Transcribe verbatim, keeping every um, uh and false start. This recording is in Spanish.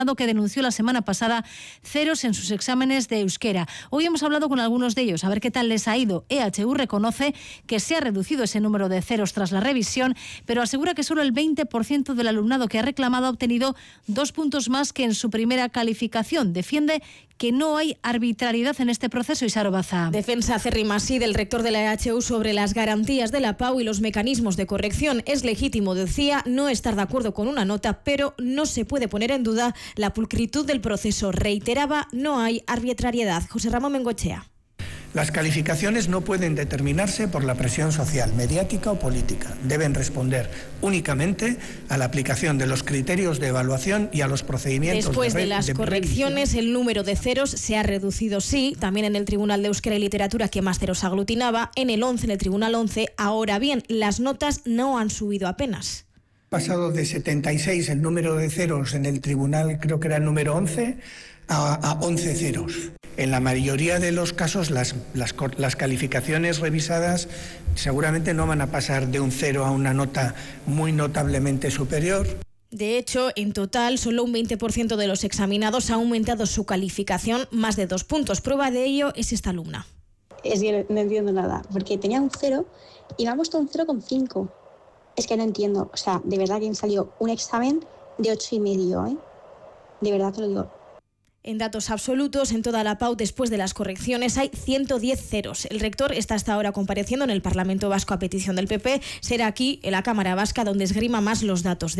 que denunció la semana pasada ceros en sus exámenes de euskera. Hoy hemos hablado con algunos de ellos, a ver qué tal les ha ido. E H U reconoce que se ha reducido ese número de ceros tras la revisión, pero asegura que solo el veinte por ciento del alumnado que ha reclamado ha obtenido dos puntos más que en su primera calificación. Defiende que no hay arbitrariedad en este proceso. Isaro Baza. Defensa acérrima sí del rector de la E H U sobre las garantías de la P A U y los mecanismos de corrección. Es legítimo, decía, no estar de acuerdo con una nota, pero no se puede poner en duda la pulcritud del proceso. Reiteraba, no hay arbitrariedad. José Ramón Bengoechea. Las calificaciones no pueden determinarse por la presión social, mediática o política. Deben responder únicamente a la aplicación de los criterios de evaluación y a los procedimientos. Después de, de las de correcciones, el número de ceros se ha reducido, sí, también en el Tribunal de Euskera y Literatura, que más ceros aglutinaba, en el once, en el Tribunal once. Ahora bien, las notas no han subido apenas. Pasado de setenta y seis el número de ceros en el Tribunal, creo que era el número once, a, a once ceros. En la mayoría de los casos las, las, las calificaciones revisadas seguramente no van a pasar de un cero a una nota muy notablemente superior. De hecho, en total, solo un veinte por ciento de los examinados ha aumentado su calificación más de dos puntos. Prueba de ello es esta alumna. Es que no entiendo nada, porque tenía un cero y me ha puesto un cero coma cinco. Es que no entiendo, o sea, de verdad que me salió un examen de ocho y medio, ¿eh? De verdad te lo digo. En datos absolutos, en toda la P A U, después de las correcciones, hay ciento diez ceros. El rector está hasta ahora compareciendo en el Parlamento Vasco a petición del P P. Será aquí, en la Cámara Vasca, donde esgrima más los datos.